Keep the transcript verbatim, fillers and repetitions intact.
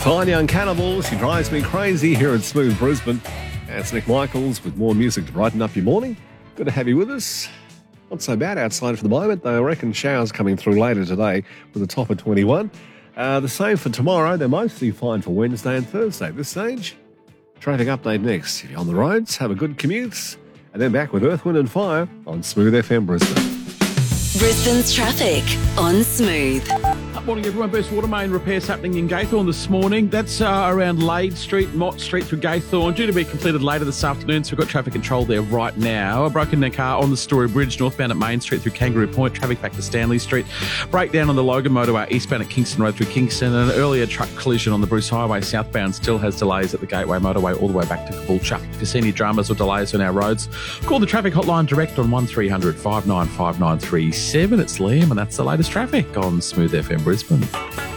Fine Young Cannibal, She Drives Me Crazy here at Smooth Brisbane. It's Nick Michaels with more music to brighten up your morning. Good to have you with us. Not so bad outside for the moment, though I reckon showers coming through later today with a top of twenty-one. Uh, the same for tomorrow. They're mostly fine for Wednesday and Thursday. At this stage, traffic update next. If you're on the roads, have a good commute. And then back with Earth, Wind and Fire on Smooth F M Brisbane. Brisbane's traffic on Smooth. Good morning, everyone. Burst water main repairs happening in Gaythorne this morning. That's uh, around Lade Street, Mott Street through Gaythorne, due to be completed later this afternoon, so we've got traffic control there right now. A broken in car on the Story Bridge, northbound at Main Street through Kangaroo Point, traffic back to Stanley Street. Breakdown on the Logan motorway, eastbound at Kingston Road through Kingston, and an earlier truck collision on the Bruce Highway, southbound, still has delays at the Gateway motorway all the way back to Caboolture. If you see any dramas or delays on our roads, call the traffic hotline direct on one three hundred, five nine five nine three seven. It's Liam, and that's the latest traffic on Smooth F M Brisbane.